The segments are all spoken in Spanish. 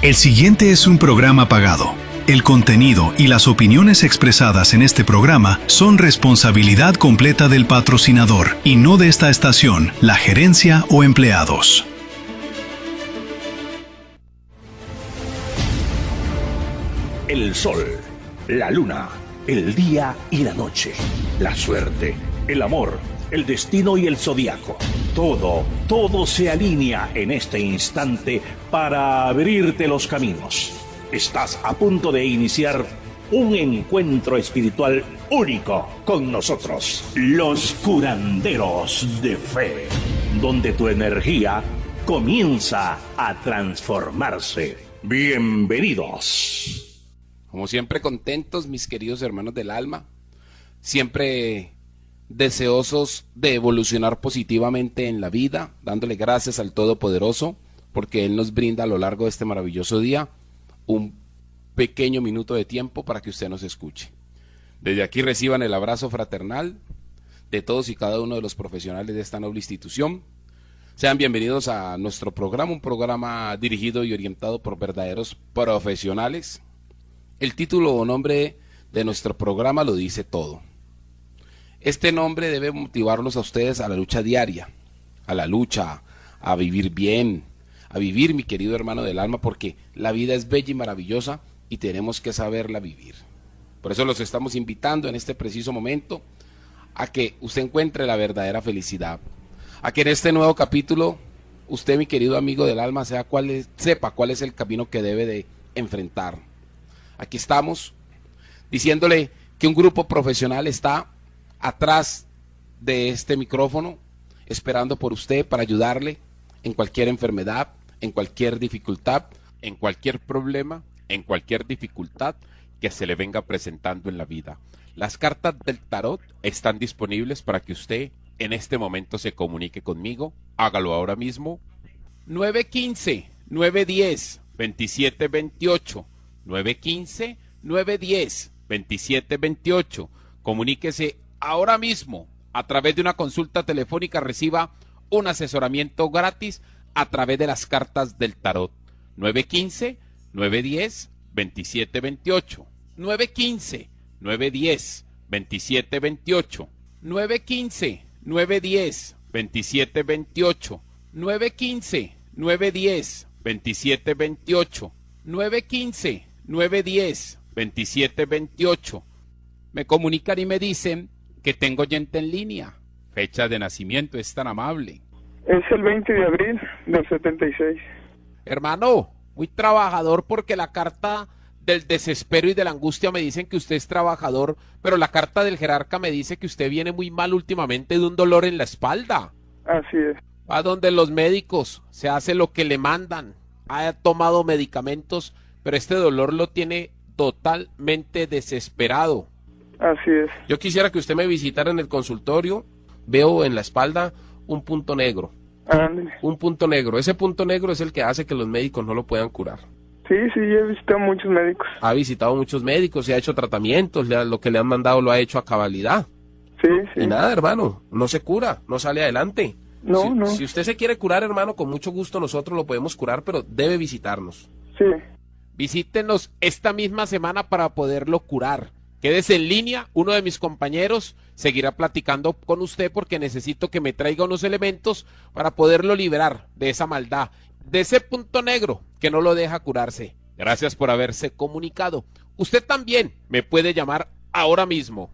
El siguiente es un programa pagado. El contenido y las opiniones expresadas en este programa son responsabilidad completa del patrocinador y no de esta estación, la gerencia o empleados. El sol, la luna, el día y la noche, la suerte, el amor, el destino y el zodiaco. Todo se alinea en este instante para abrirte los caminos. Estás a punto de iniciar un encuentro espiritual único con nosotros, los curanderos de fe, donde tu energía comienza a transformarse. Bienvenidos. Como siempre, contentos, mis queridos hermanos del alma, siempre deseosos de evolucionar positivamente en la vida, dándole gracias al Todopoderoso, porque Él nos brinda a lo largo de este maravilloso día un pequeño minuto de tiempo para que usted nos escuche. Desde aquí reciban el abrazo fraternal de todos y cada uno de los profesionales de esta noble institución. Sean bienvenidos a nuestro programa, un programa dirigido y orientado por verdaderos profesionales. El título o nombre de nuestro programa lo dice todo. Este nombre debe motivarlos a ustedes a la lucha diaria, a vivir bien, a vivir, mi querido hermano del alma, porque la vida es bella y maravillosa y tenemos que saberla vivir. Por eso los estamos invitando en este preciso momento a que usted encuentre la verdadera felicidad, a que en este nuevo capítulo usted, mi querido amigo del alma, sepa cuál es el camino que debe de enfrentar. Aquí estamos diciéndole que un grupo profesional está atrás de este micrófono, esperando por usted para ayudarle en cualquier enfermedad, en cualquier dificultad, en cualquier problema, en cualquier dificultad que se le venga presentando en la vida. Las cartas del tarot están disponibles para que usted en este momento se comunique conmigo. Hágalo ahora mismo. 915-910-2728. 915-910-2728. Comuníquese ahora mismo a través de una consulta telefónica, reciba un asesoramiento gratis a través de las cartas del tarot. 915-910-2728. 915-910-2728. 915-910-2728. 915-910-2728. 915-910-2728. Me comunican y me dicen que tengo oyente en línea. Fecha de nacimiento, es tan amable. Es el 20 de abril del 76. Hermano, muy trabajador, porque la carta del desespero y de la angustia me dicen que usted es trabajador, pero la carta del jerarca me dice que usted viene muy mal últimamente de un dolor en la espalda. Así es. Va donde los médicos, se hace lo que le mandan, ha tomado medicamentos, pero este dolor lo tiene totalmente desesperado. Así es. Yo quisiera que usted me visitara en el consultorio. Veo en la espalda un punto negro. Ándale. Un punto negro. Ese punto negro es el que hace que los médicos no lo puedan curar. Sí, yo he visitado muchos médicos. Ha visitado muchos médicos, se ha hecho tratamientos, lo que le han mandado lo ha hecho a cabalidad. Sí. Y nada, hermano, no se cura, no sale adelante. No. Si usted se quiere curar, hermano, con mucho gusto nosotros lo podemos curar, pero debe visitarnos. Sí. Visítenos esta misma semana para poderlo curar. Quédese en línea, uno de mis compañeros seguirá platicando con usted, porque necesito que me traiga unos elementos para poderlo liberar de esa maldad, de ese punto negro que no lo deja curarse. Gracias por haberse comunicado. Usted también me puede llamar ahora mismo.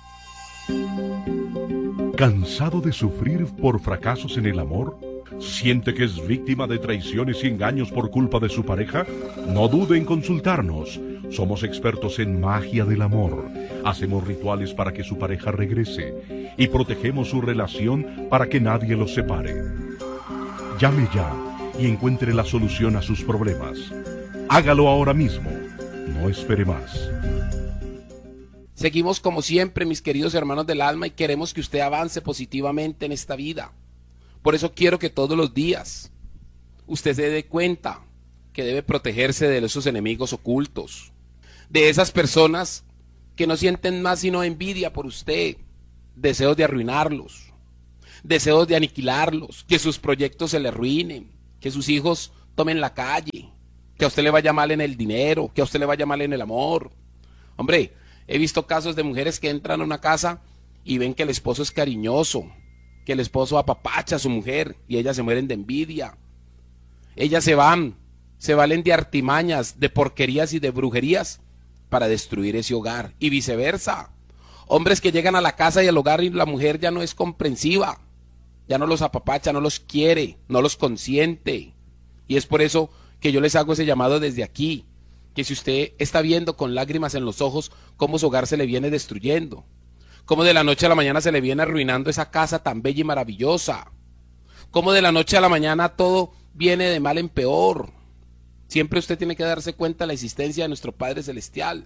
¿Cansado de sufrir por fracasos en el amor? ¿Siente que es víctima de traiciones y engaños por culpa de su pareja? No dude en consultarnos. Somos expertos en magia del amor. Hacemos rituales para que su pareja regrese y protegemos su relación para que nadie los separe. Llame ya y encuentre la solución a sus problemas. Hágalo ahora mismo. No espere más. Seguimos como siempre, mis queridos hermanos del alma, y queremos que usted avance positivamente en esta vida. Por eso quiero que todos los días usted se dé cuenta que debe protegerse de esos enemigos ocultos, de esas personas que no sienten más sino envidia por usted, deseos de arruinarlos, deseos de aniquilarlos, que sus proyectos se le arruinen, que sus hijos tomen la calle. que a usted le vaya mal en el dinero, que a usted le vaya mal en el amor. Hombre, he visto casos de mujeres que entran a una casa y ven que el esposo es cariñoso, que el esposo apapacha a su mujer y ellas se mueren de envidia. Ellas se valen de artimañas, de porquerías y de brujerías para destruir ese hogar y viceversa. Hombres que llegan a la casa y al hogar y la mujer ya no es comprensiva, ya no los apapacha, no los quiere, no los consiente. Y es por eso que yo les hago ese llamado desde aquí, que si usted está viendo con lágrimas en los ojos cómo su hogar se le viene destruyendo, cómo de la noche a la mañana se le viene arruinando esa casa tan bella y maravillosa, cómo de la noche a la mañana todo viene de mal en peor, siempre usted tiene que darse cuenta de la existencia de nuestro Padre Celestial.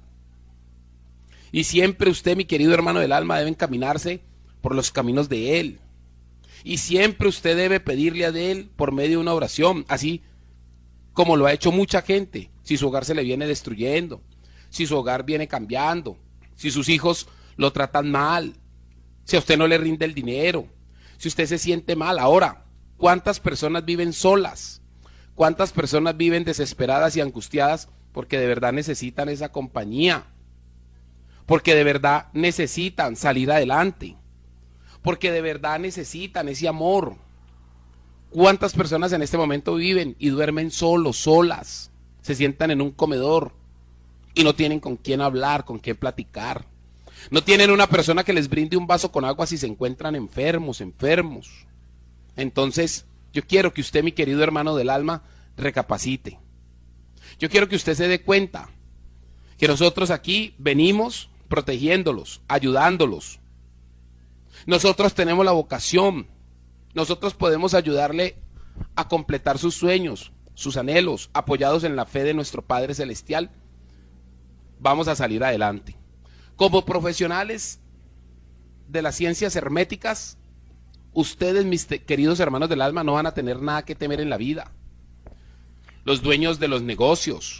Y siempre usted, mi querido hermano del alma, debe encaminarse por los caminos de Él. Y siempre usted debe pedirle a Él por medio de una oración, así como lo ha hecho mucha gente. Si su hogar se le viene destruyendo, si su hogar viene cambiando, si sus hijos lo tratan mal, si a usted no le rinde el dinero, si usted se siente mal. Ahora, ¿cuántas personas viven solas? ¿Cuántas personas viven desesperadas y angustiadas porque de verdad necesitan esa compañía? Porque de verdad necesitan salir adelante, porque de verdad necesitan ese amor. ¿Cuántas personas en este momento viven y duermen solos, solas? Se sientan en un comedor y no tienen con quién hablar, con quién platicar. No tienen una persona que les brinde un vaso con agua si se encuentran enfermos. Entonces, yo quiero que usted, mi querido hermano del alma, recapacite. Yo quiero que usted se dé cuenta que nosotros aquí venimos protegiéndolos, ayudándolos. Nosotros tenemos la vocación, nosotros podemos ayudarle a completar sus sueños, sus anhelos, apoyados en la fe de nuestro Padre Celestial. Vamos a salir adelante. Como profesionales de las ciencias herméticas, ustedes, mis queridos hermanos del alma, no van a tener nada que temer en la vida. Los dueños de los negocios,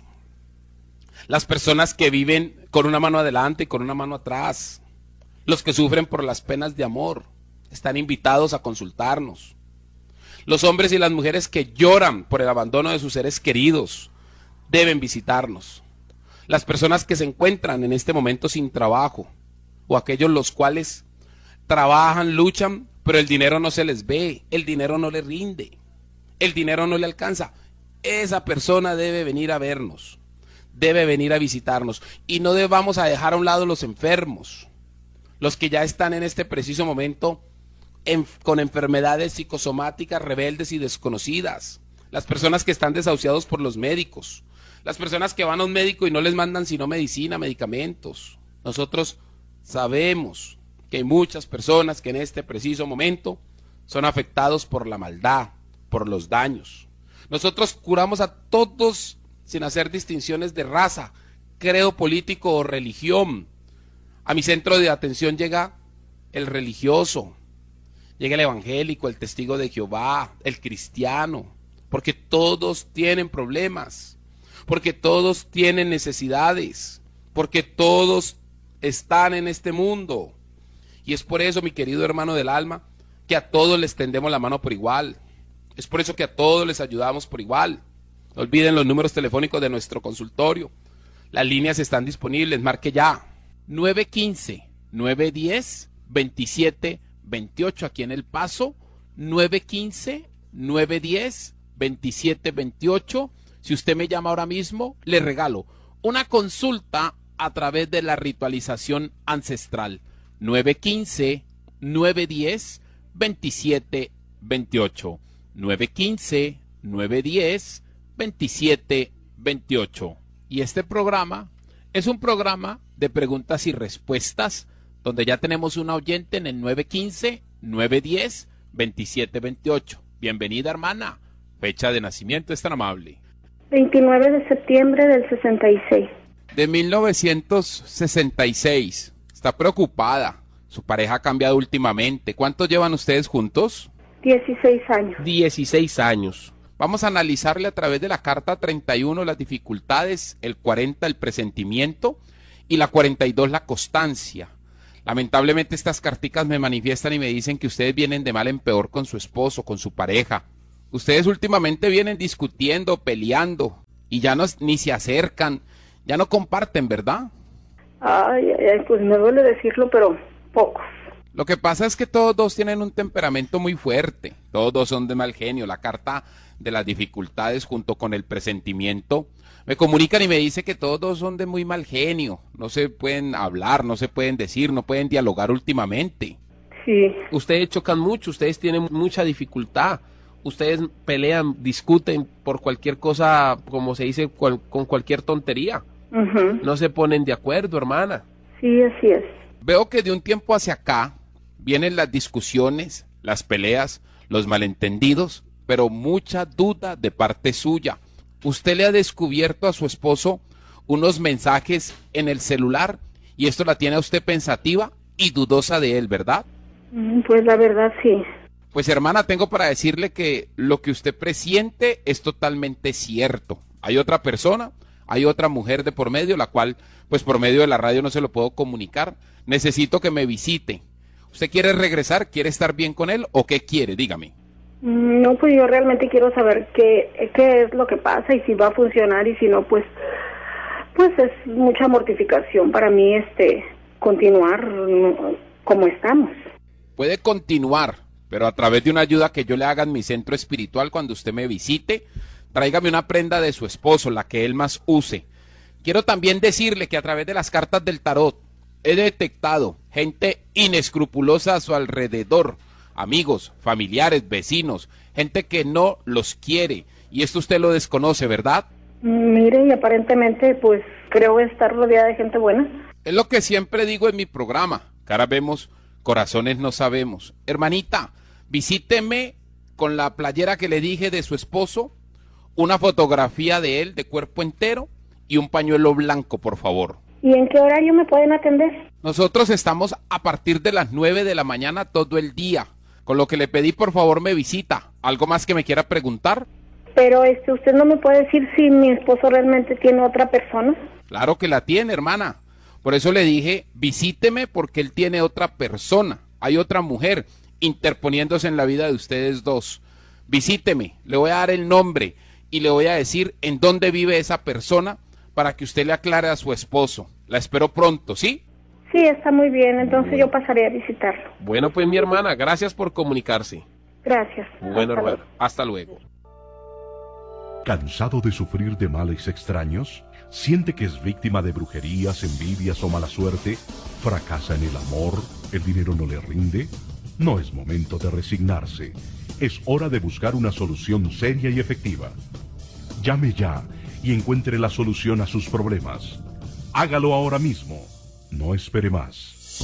las personas que viven con una mano adelante y con una mano atrás, los que sufren por las penas de amor, están invitados a consultarnos. Los hombres y las mujeres que lloran por el abandono de sus seres queridos deben visitarnos. Las personas que se encuentran en este momento sin trabajo, o aquellos los cuales trabajan, luchan, pero el dinero no se les ve, el dinero no le rinde, el dinero no le alcanza. Esa persona debe venir a vernos, debe venir a visitarnos, y no debamos a dejar a un lado los enfermos, los que ya están en este preciso momento con enfermedades psicosomáticas rebeldes y desconocidas, las personas que están desahuciados por los médicos, las personas que van a un médico y no les mandan sino medicina, medicamentos. Nosotros sabemos que hay muchas personas que en este preciso momento son afectados por la maldad, por los daños. Nosotros curamos a todos sin hacer distinciones de raza, credo político o religión. A mi centro de atención llega el religioso, llega el evangélico, el testigo de Jehová, el cristiano, porque todos tienen problemas, porque todos tienen necesidades, porque todos están en este mundo. Y es por eso, mi querido hermano del alma, que a todos les tendemos la mano por igual. Es por eso que a todos les ayudamos por igual. No olviden los números telefónicos de nuestro consultorio. Las líneas están disponibles, marque ya. 915-910-2728 aquí en El Paso. 915-910-2728. Si usted me llama ahora mismo, le regalo una consulta a través de la ritualización ancestral. 915-910-2728. 915-910-2728. Y este programa es un programa de preguntas y respuestas, donde ya tenemos una oyente en el 915-910-2728. Bienvenida, hermana. Fecha de nacimiento, es tan amable. 29 de septiembre del 66. De 1966. Está preocupada. Su pareja ha cambiado últimamente. ¿Cuánto llevan ustedes juntos? 16 años. 16 años. Vamos a analizarle a través de la carta 31 las dificultades, el 40 el presentimiento y la 42 la constancia. Lamentablemente estas carticas me manifiestan y me dicen que ustedes vienen de mal en peor con su esposo, con su pareja. Ustedes últimamente vienen discutiendo, peleando y ya no, ni se acercan, ya no comparten, ¿verdad? Ay, ay, ay, pues me duele decirlo, pero pocos. Lo que pasa es que todos dos tienen un temperamento muy fuerte, todos dos son de mal genio. La carta de las dificultades junto con el presentimiento me comunican y me dice que todos dos son de muy mal genio, no se pueden hablar, no se pueden decir, no pueden dialogar últimamente. Sí, Ustedes chocan mucho, ustedes tienen mucha dificultad, ustedes pelean, discuten por cualquier cosa, como se dice, con cualquier tontería. ujú, No se ponen de acuerdo, hermana. sí, así es. Veo que de un tiempo hacia acá vienen las discusiones, las peleas, los malentendidos, pero mucha duda de parte suya. Usted le ha descubierto a su esposo unos mensajes en el celular y esto la tiene a usted pensativa y dudosa de él, ¿verdad? Pues la verdad sí. Pues hermana, tengo para decirle que lo que usted presiente es totalmente cierto. Hay otra persona, hay otra mujer de por medio, la cual, pues por medio de la radio no se lo puedo comunicar. Necesito que me visite. ¿Usted quiere regresar? ¿Quiere estar bien con él o qué quiere? Dígame. No, pues yo realmente quiero saber qué es lo que pasa y si va a funcionar y si no, pues es mucha mortificación para mí continuar como estamos. Puede continuar, pero a través de una ayuda que yo le haga en mi centro espiritual cuando usted me visite, tráigame una prenda de su esposo, la que él más use. Quiero también decirle que a través de las cartas del tarot he detectado gente inescrupulosa a su alrededor, amigos, familiares, vecinos, gente que no los quiere. Y esto usted lo desconoce, ¿verdad? Mire, y aparentemente pues creo estar rodeada de gente buena. Es lo que siempre digo en mi programa. Caras vemos, corazones no sabemos. Hermanita, visíteme con la playera que le dije de su esposo, una fotografía de él de cuerpo entero y un pañuelo blanco, por favor. ¿Y en qué horario me pueden atender? Nosotros estamos a partir de las 9 de la mañana todo el día. Con lo que le pedí, por favor, me visita. ¿Algo más que me quiera preguntar? Pero usted no me puede decir si mi esposo realmente tiene otra persona. Claro que la tiene, hermana. Por eso le dije, visíteme porque él tiene otra persona. Hay otra mujer interponiéndose en la vida de ustedes dos. Visíteme, le voy a dar el nombre y le voy a decir en dónde vive esa persona para que usted le aclare a su esposo. La espero pronto, ¿sí? Sí, está muy bien, entonces yo pasaré a visitarlo. Bueno, pues mi hermana, gracias por comunicarse. Gracias. Bueno, Hasta hermano, luego. hasta luego. ¿Cansado de sufrir de males extraños? ¿Siente que es víctima de brujerías, envidias o mala suerte? ¿Fracasa en el amor? ¿El dinero no le rinde? No es momento de resignarse. Es hora de buscar una solución seria y efectiva. Llame ya y encuentre la solución a sus problemas. Hágalo ahora mismo. No espere más.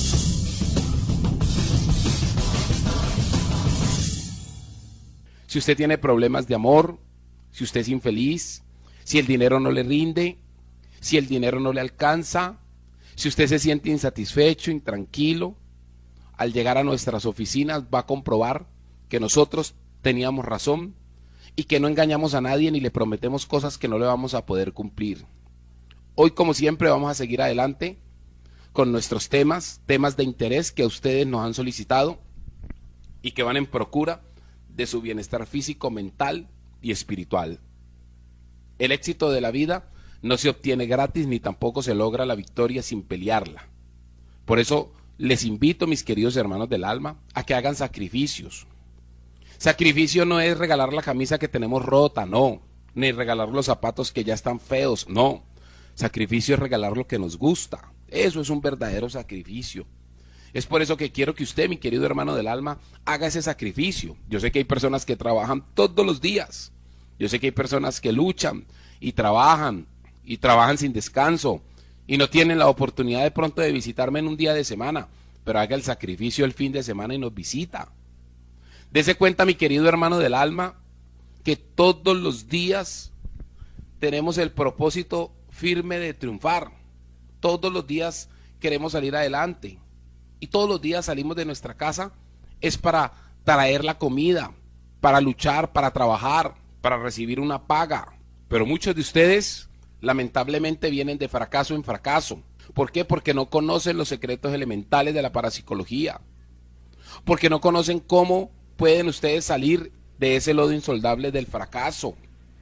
Si usted tiene problemas de amor, si usted es infeliz, si el dinero no le rinde, si el dinero no le alcanza, si usted se siente insatisfecho, intranquilo, al llegar a nuestras oficinas va a comprobar que nosotros teníamos razón y que no engañamos a nadie ni le prometemos cosas que no le vamos a poder cumplir. Hoy, como siempre, vamos a seguir adelante con nuestros temas de interés que a ustedes nos han solicitado y que van en procura de su bienestar físico, mental y espiritual. El éxito de la vida no se obtiene gratis ni tampoco se logra la victoria sin pelearla. Por eso les invito, mis queridos hermanos del alma, a que hagan sacrificios. Sacrificio no es regalar la camisa que tenemos rota, no, ni regalar los zapatos que ya están feos, no. Sacrificio es regalar lo que nos gusta. Eso es un verdadero sacrificio. Es por eso que quiero que usted, mi querido hermano del alma, haga ese sacrificio. Yo sé que hay personas que trabajan todos los días. Yo sé que hay personas que luchan y trabajan sin descanso y no tienen la oportunidad de pronto de visitarme en un día de semana, pero haga el sacrificio el fin de semana y nos visita. Dese cuenta, mi querido hermano del alma, que todos los días tenemos el propósito firme de triunfar. Todos los días queremos salir adelante. Y todos los días salimos de nuestra casa es para traer la comida, para luchar, para trabajar, para recibir una paga. Pero muchos de ustedes lamentablemente vienen de fracaso en fracaso. ¿Por qué? Porque no conocen los secretos elementales de la parapsicología. Porque no conocen cómo pueden ustedes salir de ese lodo insoldable del fracaso.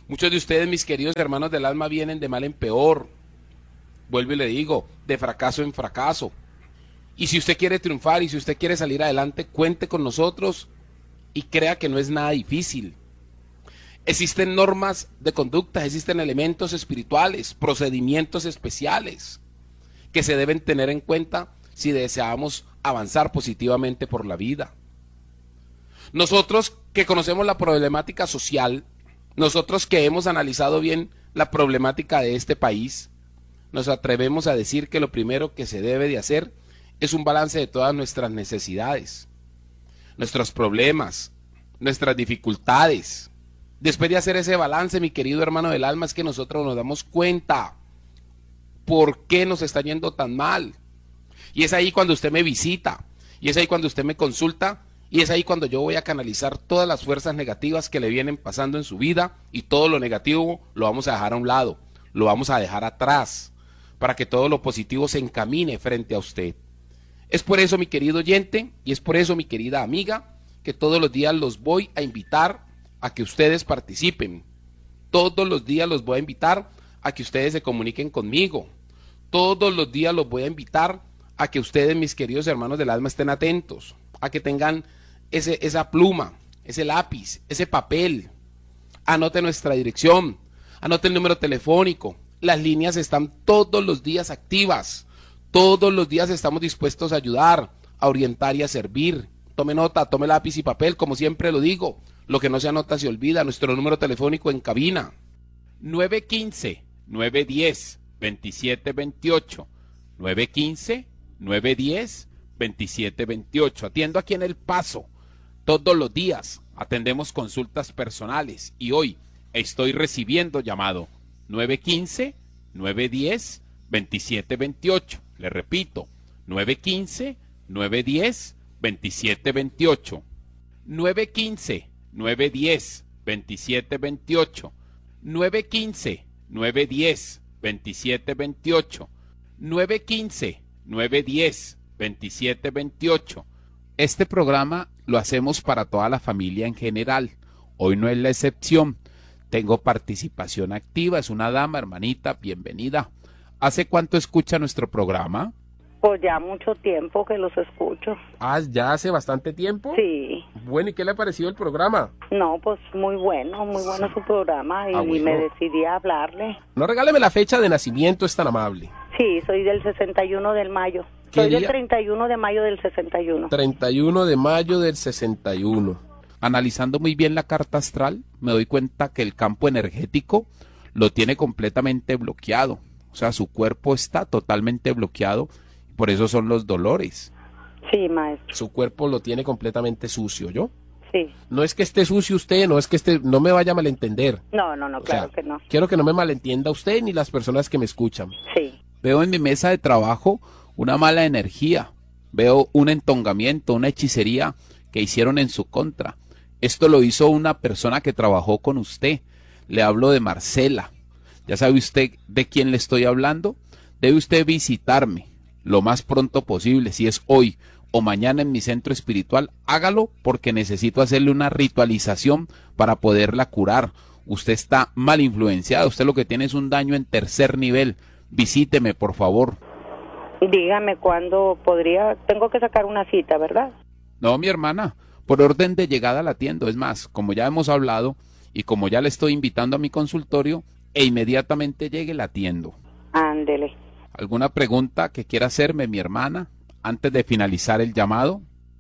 Muchos de ustedes, mis queridos hermanos del alma, vienen de mal en peor. Vuelvo y le digo, de fracaso en fracaso. Y si usted quiere triunfar y si usted quiere salir adelante, cuente con nosotros y crea que no es nada difícil. Existen normas de conducta, existen elementos espirituales, procedimientos especiales que se deben tener en cuenta si deseamos avanzar positivamente por la vida. Nosotros que conocemos la problemática social, nosotros que hemos analizado bien la problemática de este país, nos atrevemos a decir que lo primero que se debe de hacer es un balance de todas nuestras necesidades, nuestros problemas, nuestras dificultades. Después de hacer ese balance, mi querido hermano del alma, es que nosotros nos damos cuenta por qué nos está yendo tan mal. Y es ahí cuando usted me visita, y es ahí cuando usted me consulta, y es ahí cuando yo voy a canalizar todas las fuerzas negativas que le vienen pasando en su vida, y todo lo negativo lo vamos a dejar a un lado, lo vamos a dejar atrás, para que todo lo positivo se encamine frente a usted. Es por eso, mi querido oyente, y es por eso, mi querida amiga, que todos los días los voy a invitar a que ustedes participen. Todos los días los voy a invitar a que ustedes se comuniquen conmigo. Todos los días los voy a invitar a que ustedes, mis queridos hermanos del alma, estén atentos, a que tengan esa pluma, ese lápiz, ese papel. Anote nuestra dirección, anote el número telefónico. Las líneas están todos los días activas. Todos los días estamos dispuestos a ayudar, a orientar y a servir. Tome nota, tome lápiz y papel, como siempre lo digo. Lo que no se anota se olvida. Nuestro número telefónico en cabina: 915-910-2728. 915-910-2728. Atiendo aquí en El Paso. Todos los días atendemos consultas personales y hoy estoy recibiendo llamado 915-910-2728. Le repito, 915-910-2728. 915-910-2728. 915-910-2728. 915-910-2728. Este programa lo hacemos para toda la familia en general. Hoy no es la excepción. Tengo participación activa, es una dama, hermanita, bienvenida. ¿Hace cuánto escucha nuestro programa? Pues ya mucho tiempo que los escucho. Ah, ¿ya hace bastante tiempo? Sí. Bueno, ¿y qué le ha parecido el programa? No, pues muy bueno su programa y bueno. me decidí a hablarle. No, regáleme la fecha de nacimiento, es tan amable. Sí, soy del 61 de mayo. ¿Qué Soy día? del 31 de mayo del 61. 31 de mayo del 61. Analizando muy bien la carta astral, me doy cuenta que el campo energético lo tiene completamente bloqueado. O sea, su cuerpo está totalmente bloqueado, por eso son los dolores. Sí, maestro. Su cuerpo lo tiene completamente sucio, ¿yo? Sí. No es que esté sucio usted, no es que no me vaya a malentender. No, O claro sea, que no. Quiero que no me malentienda usted ni las personas que me escuchan. Sí. Veo en mi mesa de trabajo una mala energía, veo un entongamiento, una hechicería que hicieron en su contra. Esto lo hizo una persona que trabajó con usted. Le hablo de Marcela. ¿Ya sabe usted de quién le estoy hablando? Debe usted visitarme lo más pronto posible, si es hoy o mañana en mi centro espiritual, hágalo porque necesito hacerle una ritualización para poderla curar. Usted está mal influenciado, usted lo que tiene es un daño en tercer nivel. Visíteme, por favor. Dígame cuándo podría. Tengo que sacar una cita, ¿verdad? No, mi hermana, por orden de llegada la atiendo. Es más, como ya hemos hablado y como ya le estoy invitando a mi consultorio, e inmediatamente llegue la atiendo. Ándele. ¿Alguna pregunta que quiera hacerme, mi hermana, antes de finalizar el llamado?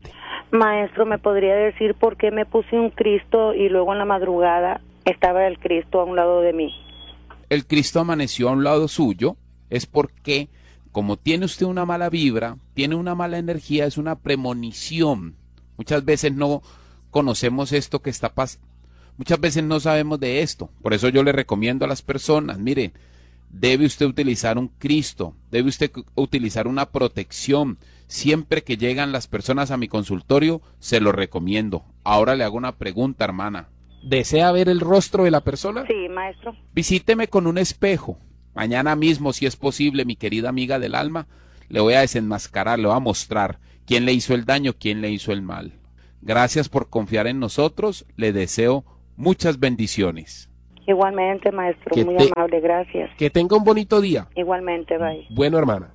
Maestro, ¿me podría decir por qué me puse un Cristo y luego en la madrugada estaba el Cristo a un lado de mí? El Cristo amaneció a un lado suyo, es porque, como tiene usted una mala vibra, tiene una mala energía, es una premonición. Muchas veces no conocemos esto que está pasando. Muchas veces no sabemos de esto. Por eso yo le recomiendo a las personas, miren, debe usted utilizar un Cristo, debe usted utilizar una protección. Siempre que llegan las personas a mi consultorio, se lo recomiendo. Ahora le hago una pregunta, hermana. ¿Desea ver el rostro de la persona? Sí, maestro. Visíteme con un espejo. Mañana mismo, si es posible, mi querida amiga del alma, le voy a desenmascarar, le voy a mostrar quién le hizo el daño, quién le hizo el mal. Gracias por confiar en nosotros, le deseo muchas bendiciones. Igualmente, maestro, muy amable, gracias. Que tenga un bonito día. Igualmente, bye. Bueno, hermana.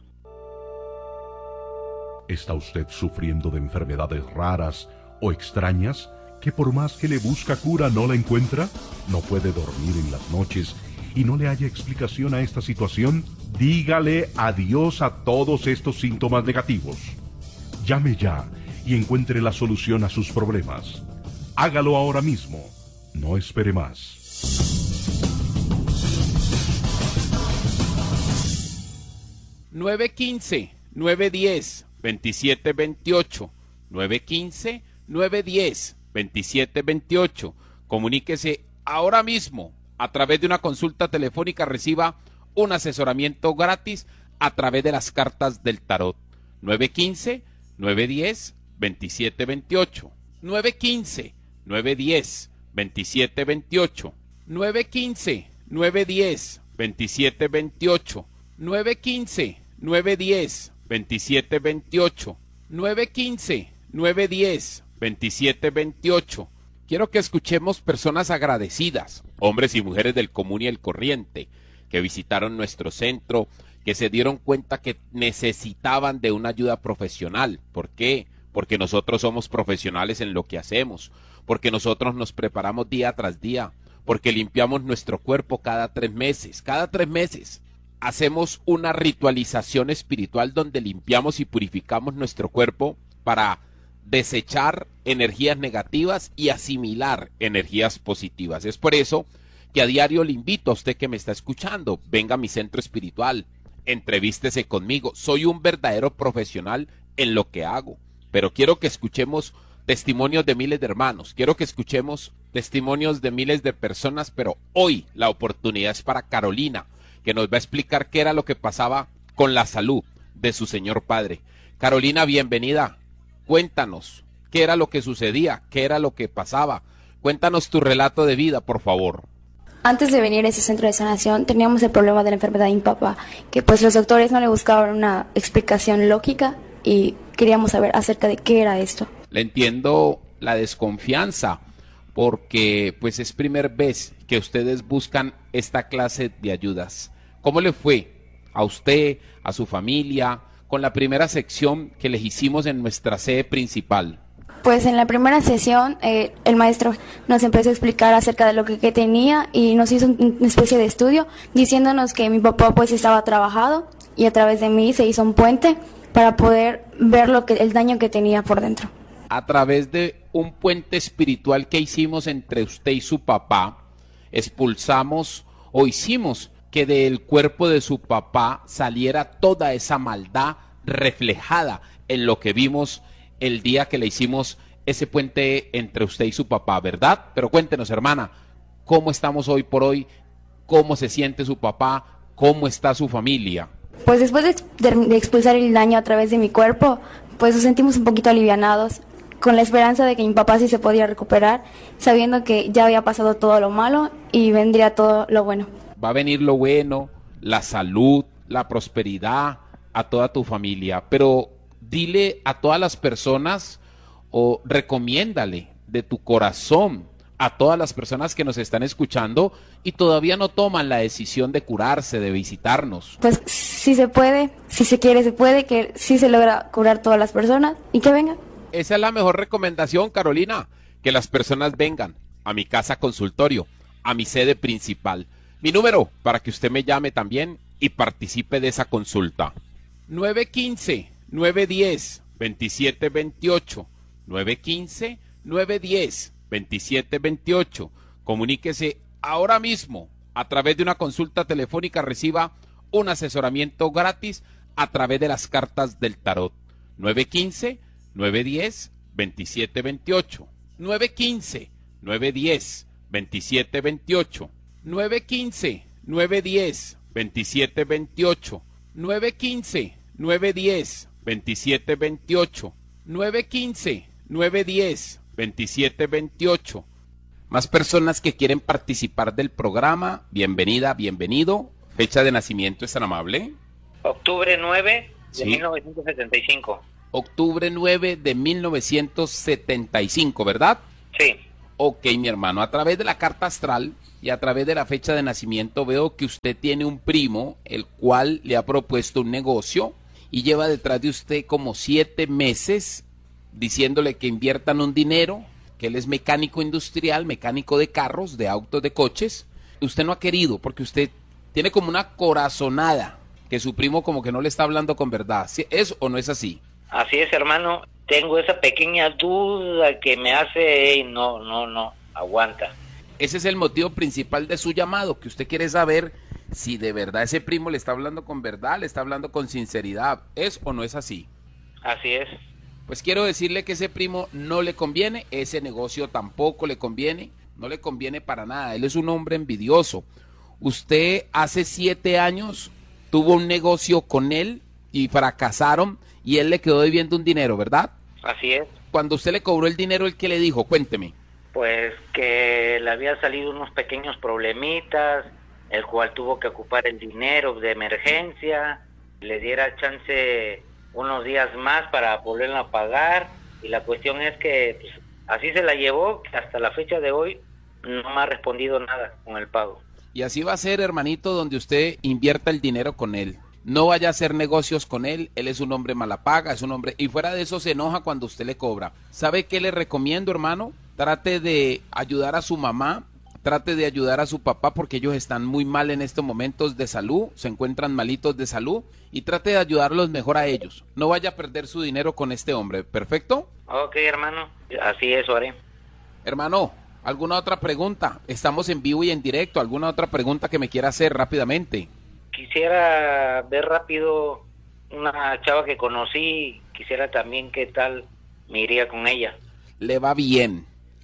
¿Está usted sufriendo de enfermedades raras o extrañas que por más que le busca cura no la encuentra? ¿No puede dormir en las noches y no le haya explicación a esta situación? Dígale adiós a todos estos síntomas negativos. Llame ya y encuentre la solución a sus problemas. Hágalo ahora mismo. No espere más. (915, 910, 2728) 915, 910, 2728. Comuníquese ahora mismo a través de una consulta telefónica. Reciba un asesoramiento gratis a través de las cartas del tarot. 915, 910, 2728. 915, 910, 2728. 915, 910, 2728. 915, 910, 2728. 915, 910, 2728. Quiero que escuchemos personas agradecidas, hombres y mujeres del común y el corriente, que visitaron nuestro centro, que se dieron cuenta que necesitaban de una ayuda profesional. ¿Por qué? Porque nosotros somos profesionales en lo que hacemos, porque nosotros nos preparamos día tras día, porque limpiamos nuestro cuerpo cada 3 meses. Cada 3 meses hacemos una ritualización espiritual donde limpiamos y purificamos nuestro cuerpo para desechar energías negativas y asimilar energías positivas. Es por eso que a diario le invito a usted que me está escuchando, venga a mi centro espiritual, entrevístese conmigo. Soy un verdadero profesional en lo que hago, pero quiero que escuchemos testimonios de miles de hermanos, quiero que escuchemos testimonios de miles de personas, pero hoy la oportunidad es para Carolina, que nos va a explicar qué era lo que pasaba con la salud de su señor padre. Carolina, bienvenida. Cuéntanos, ¿qué era lo que sucedía? ¿Qué era lo que pasaba? Cuéntanos tu relato de vida, por favor. Antes de venir a ese centro de sanación teníamos el problema de la enfermedad de mi papá, que pues los doctores no le buscaban una explicación lógica y queríamos saber acerca de qué era esto. Le entiendo la desconfianza, porque pues es primera vez que ustedes buscan esta clase de ayudas. ¿Cómo le fue a usted, a su familia, con la primera sección que les hicimos en nuestra sede principal? Pues en la primera sesión el maestro nos empezó a explicar acerca de lo que tenía y nos hizo una especie de estudio diciéndonos que mi papá pues estaba trabajado y a través de mí se hizo un puente para poder ver el daño que tenía por dentro. A través de un puente espiritual que hicimos entre usted y su papá, expulsamos o hicimos que del cuerpo de su papá saliera toda esa maldad reflejada en lo que vimos el día que le hicimos ese puente entre usted y su papá, ¿verdad? Pero cuéntenos, hermana, ¿cómo estamos hoy por hoy? ¿Cómo se siente su papá? ¿Cómo está su familia? Pues después de expulsar el daño a través de mi cuerpo, pues nos sentimos un poquito alivianados, con la esperanza de que mi papá sí se podía recuperar, sabiendo que ya había pasado todo lo malo y vendría todo lo bueno. Va a venir lo bueno, la salud, la prosperidad a toda tu familia, pero dile a todas las personas o recomiéndale de tu corazón a todas las personas que nos están escuchando y todavía no toman la decisión de curarse, de visitarnos. Pues si se puede, si se quiere se puede, que sí se logra curar todas las personas y que vengan. Esa es la mejor recomendación, Carolina, que las personas vengan a mi casa consultorio, a mi sede principal. Mi número para que usted me llame también y participe de esa consulta. 915 910 2728. 915 910 2728. Comuníquese ahora mismo a través de una consulta telefónica. Reciba un asesoramiento gratis a través de las cartas del tarot. 915 910 2728. 915 910 2728. 915 910 2728. 915 910 2728. 915 910 2728. Más personas que quieren participar del programa, bienvenida, bienvenido. Fecha de nacimiento, ¿es tan amable? Octubre 9 de Sí. 1975. Octubre 9 de 1975, ¿verdad? Sí. Ok, mi hermano, a través de la carta astral y a través de la fecha de nacimiento veo que usted tiene un primo, el cual le ha propuesto un negocio y lleva detrás de usted como 7 meses diciéndole que inviertan un dinero, que él es mecánico industrial, mecánico de carros, de autos, de coches. Usted no ha querido porque usted tiene como una corazonada que su primo como que no le está hablando con verdad. ¿Sí? ¿Es o no es así? Así es, hermano. Tengo esa pequeña duda que me hace, "Ey, no, aguanta". Ese es el motivo principal de su llamado, que usted quiere saber si de verdad ese primo le está hablando con verdad, le está hablando con sinceridad. ¿Es o no es así? Así es. Pues quiero decirle que ese primo no le conviene, ese negocio tampoco le conviene, no le conviene para nada. Él es un hombre envidioso. Usted hace 7 años tuvo un negocio con él y fracasaron y él le quedó debiendo un dinero, ¿verdad? Así es. Cuando usted le cobró el dinero, ¿el qué le dijo? Cuénteme. Pues que le había salido unos pequeños problemitas, el cual tuvo que ocupar el dinero de emergencia, le diera chance unos días más para volverla a pagar, y la cuestión es que pues, así se la llevó, que hasta la fecha de hoy no me ha respondido nada con el pago. Y así va a ser, hermanito, donde usted invierta el dinero con él. No vaya a hacer negocios con él, él es un hombre mala paga, es un hombre, y fuera de eso se enoja cuando usted le cobra. ¿Sabe qué le recomiendo, hermano? Trate de ayudar a su mamá, trate de ayudar a su papá porque ellos están muy mal en estos momentos de salud, se encuentran malitos de salud, y trate de ayudarlos mejor a ellos. No vaya a perder su dinero con este hombre, ¿perfecto? Ok, hermano, así es, haré. Hermano, ¿alguna otra pregunta? Estamos en vivo y en directo, ¿alguna otra pregunta que me quiera hacer rápidamente? Quisiera ver rápido una chava que conocí, quisiera también qué tal me iría con ella. Le va bien,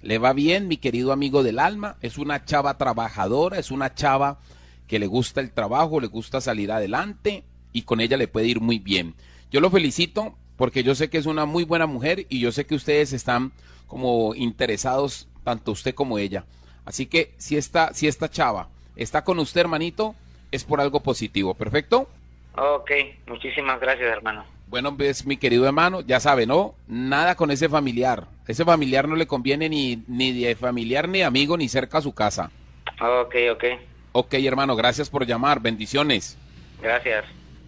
mi querido amigo del alma. Es una chava trabajadora, es una chava que le gusta el trabajo, le gusta salir adelante y con ella le puede ir muy bien. Yo lo felicito porque yo sé que es una muy buena mujer y yo sé que ustedes están como interesados, tanto usted como ella. Así que si esta chava está con usted, hermanito, es por algo positivo, ¿perfecto? Ok, muchísimas gracias, hermano. Bueno, pues mi querido hermano, ya sabe, ¿no? Nada con ese familiar. Ese familiar no le conviene ni de familiar, ni amigo, ni cerca a su casa. Ok. Ok, hermano, gracias por llamar. Bendiciones. Gracias.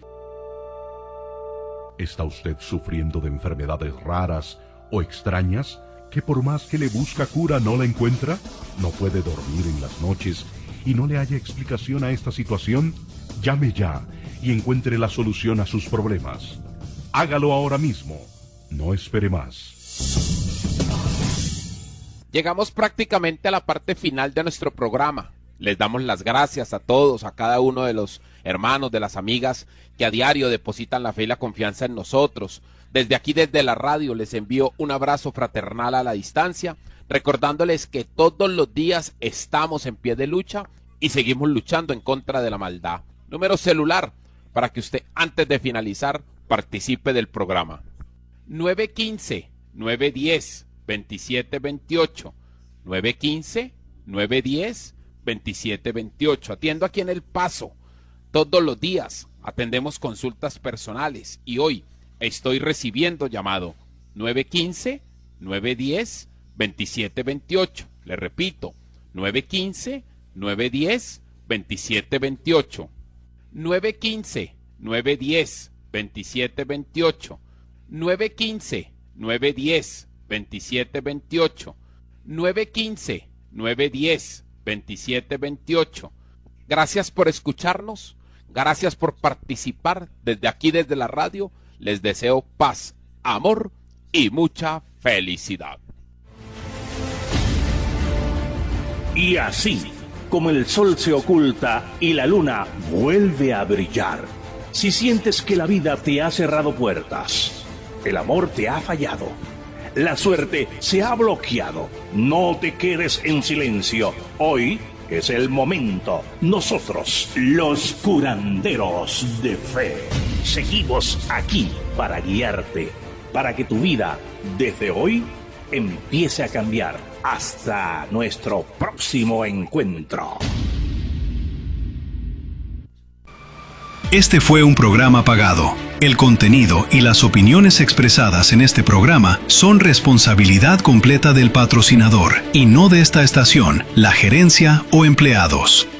¿Está usted sufriendo de enfermedades raras o extrañas que por más que le busca cura no la encuentra? ¿No puede dormir en las noches y no le haya explicación a esta situación? Llame ya y encuentre la solución a sus problemas. Hágalo ahora mismo. No espere más. Llegamos prácticamente a la parte final de nuestro programa. Les damos las gracias a todos, a cada uno de los hermanos, de las amigas que a diario depositan la fe y la confianza en nosotros. Desde aquí, desde la radio, les envío un abrazo fraternal a la distancia, recordándoles que todos los días estamos en pie de lucha y seguimos luchando en contra de la maldad. Número celular para que usted, antes de finalizar, participe del programa. 915-910-2728. 915-910-2728. Atiendo aquí en El Paso. Todos los días atendemos consultas personales y hoy estoy recibiendo llamado 915-910-2728. Le repito, 915-910-2728. 915-910-2728. 915-910-2728. 915-910-2728. Gracias por escucharnos. Gracias por participar desde aquí, desde la radio. Les deseo paz, amor y mucha felicidad. Y así, como el sol se oculta y la luna vuelve a brillar, si sientes que la vida te ha cerrado puertas, el amor te ha fallado, la suerte se ha bloqueado, no te quedes en silencio. Hoy es el momento. Nosotros, los curanderos de fe, seguimos aquí para guiarte, para que tu vida desde hoy empiece a cambiar. Hasta nuestro próximo encuentro. Este fue un programa pagado. El contenido y las opiniones expresadas en este programa son responsabilidad completa del patrocinador y no de esta estación, la gerencia o empleados.